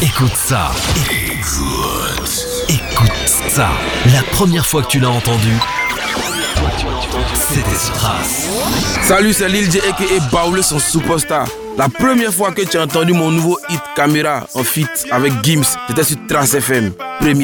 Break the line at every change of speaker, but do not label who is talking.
Écoute ça. Écoute ça. La première fois que tu l'as entendu, c'était sur Trace.
Salut, c'est Lil J aka Baoulé son superstar. La première fois que tu as entendu mon nouveau hit Caméra en feat avec Gims, c'était sur Trace FM. Premier